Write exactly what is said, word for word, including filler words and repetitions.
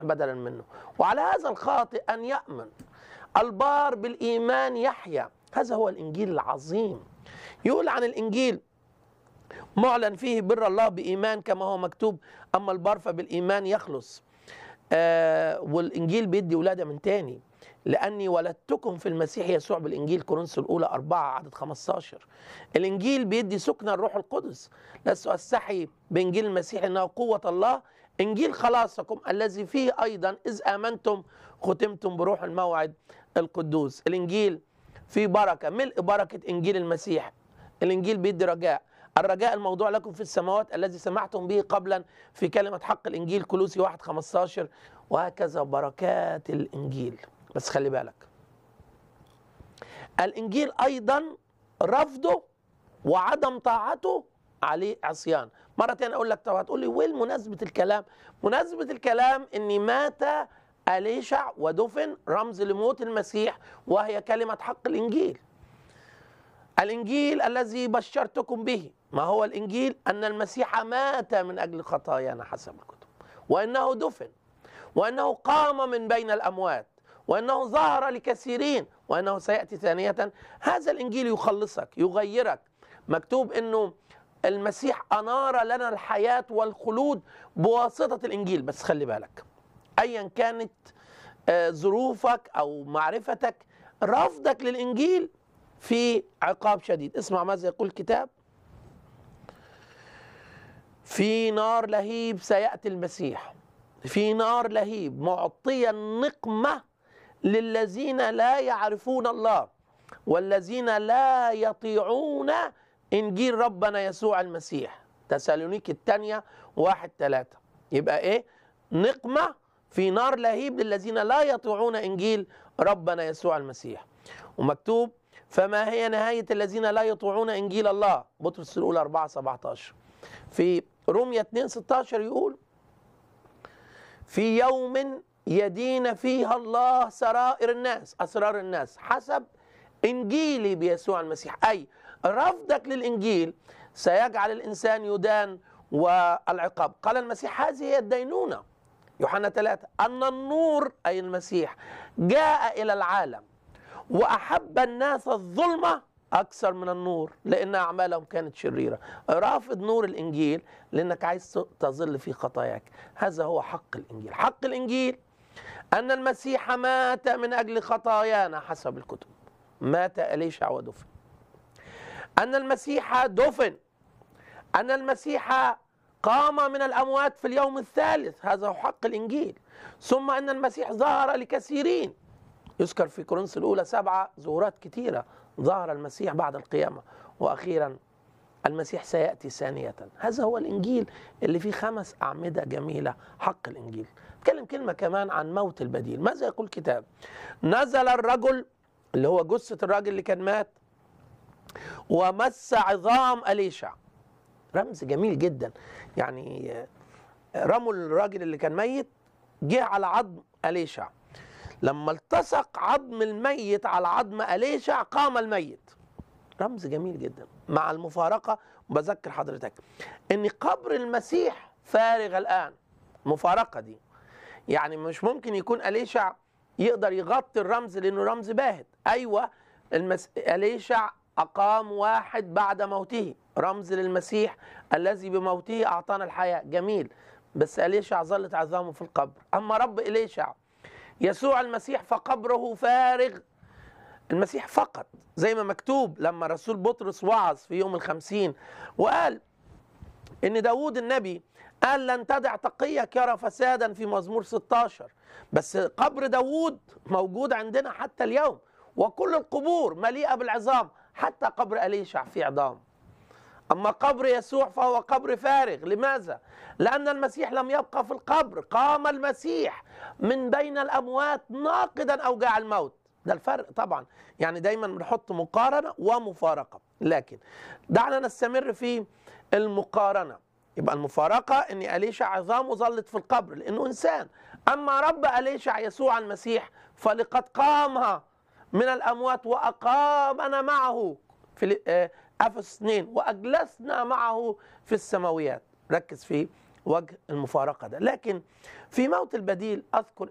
بدلا منه. وعلى هذا الخاطئ أن يأمن. البار بالإيمان يحيا. هذا هو الإنجيل العظيم. يقول عن الإنجيل: معلن فيه بر الله بإيمان كما هو مكتوب: أما البار فبالإيمان يخلص. آه والإنجيل بيدي ولادة من تاني: لأني ولدتكم في المسيح يسوع بالإنجيل. كورنثوس الأولى أربعة عدد خمسة عشر. الإنجيل بيدي سكن الروح القدس. لست أستحي بإنجيل المسيح إنه قوة الله، إنجيل خلاصكم الذي فيه أيضا إذ آمنتم ختمتم بروح الموعد القدوس. الإنجيل فيه بركة، ملء بركة إنجيل المسيح. الإنجيل بيدي رجاء. الرجاء الموضوع لكم في السماوات الذي سمعتم به قبلا في كلمة حق الإنجيل. كولوسي واحد خمسة عشر. وهكذا بركات الإنجيل. بس خلي بالك، الإنجيل أيضا رفضه وعدم طاعته عليه عصيان. مرة تانية أقول لك: طب هتقول لي وين مناسبة الكلام؟ مناسبة الكلام إن مات أليشع ودفن، رمز لموت المسيح وهي كلمة حق الإنجيل. الإنجيل الذي بشرتكم به، ما هو الإنجيل؟ أن المسيح مات من أجل خطايانا حسب الكتب، وأنه دفن، وأنه قام من بين الأموات، وأنه ظهر لكثيرين، وأنه سيأتي ثانية. هذا الإنجيل يخلصك، يغيرك. مكتوب أنه المسيح أنار لنا الحياة والخلود بواسطة الإنجيل. بس خلي بالك، أيا كانت ظروفك أو معرفتك، رفضك للإنجيل في عقاب شديد. اسمع ماذا يقول الكتاب: في نار لهيب سيأتي المسيح، في نار لهيب معطيا نقمة للذين لا يعرفون الله والذين لا يطيعون إنجيل ربنا يسوع المسيح. تسالونيك الثانية واحد ثلاثة. يبقى إيه؟ نقمة في نار لهيب للذين لا يطيعون إنجيل ربنا يسوع المسيح. ومكتوب: فما هي نهاية الذين لا يطيعون إنجيل الله؟ بطرس الأولى أربعة سبعة عشر. في رومية اثنين ستة عشر يقول: في يوم يدين فيها الله سرائر الناس، أسرار الناس حسب إنجيلي بيسوع المسيح. أي رفضك للإنجيل سيجعل الإنسان يدان والعقاب. قال المسيح: هذه هي الدينونة. يوحنا ثلاثة: أن النور أي المسيح جاء إلى العالم وأحب الناس الظلمة أكثر من النور لأن أعمالهم كانت شريرة. رافض نور الإنجيل لأنك عايز تظل في خطاياك. هذا هو حق الإنجيل. حق الإنجيل أن المسيح مات من أجل خطايانا حسب الكتب. مات أليشع ودفن. أن المسيح دفن. أن المسيح قام من الأموات في اليوم الثالث. هذا هو حق الإنجيل. ثم أن المسيح ظهر لكثيرين. يذكر في كورنثوس الأولى سبعة ظهورات كثيرة ظهر المسيح بعد القيامة. وأخيرا المسيح سيأتي ثانية. هذا هو الإنجيل اللي فيه خمس أعمدة جميلة. حق الإنجيل. نتكلم كلمة كمان عن موت البديل. ماذا يقول الكتاب؟ نزل الرجل اللي هو جثة الراجل اللي كان مات ومس عظام أليشع. رمز جميل جدا. يعني رموا الراجل اللي كان ميت جه على عظم أليشع. لما التصق عظم الميت على عظم أليشع قام الميت. رمز جميل جدا. مع المفارقة بذكر حضرتك ان قبر المسيح فارغ الآن. مفارقة دي يعني مش ممكن يكون أليشع يقدر يغطي الرمز لأنه رمز باهت. أيوة المس... أليشع أقام واحد بعد موته، رمز للمسيح الذي بموته أعطانا الحياة. جميل. بس أليشع ظلت عظامه في القبر. أما رب أليشع يسوع المسيح فقبره فارغ. المسيح فقط، زي ما مكتوب لما رسول بطرس وعظ في يوم الخمسين وقال إن داود النبي قال: لن تدع تقيك يرى فسادا، في مزمور ستة عشر. بس قبر داود موجود عندنا حتى اليوم، وكل القبور مليئة بالعظام، حتى قبر أليشع فيه عظام. أما قبر يسوع فهو قبر فارغ. لماذا؟ لأن المسيح لم يبقى في القبر. قام المسيح من بين الأموات ناقضا أوجاع الموت. ده الفرق طبعا. يعني دايما بنحط مقارنة ومفارقة، لكن دعنا نستمر في المقارنة. يبقى المفارقة ان أليشع عظامه ظلت في القبر لانه انسان. اما رب أليشع يسوع المسيح فلقد قام من الاموات واقامنا معه في افسس اثنين واجلسنا معه في السماويات. ركز في وجه المفارقة ده. لكن في موت البديل أذكر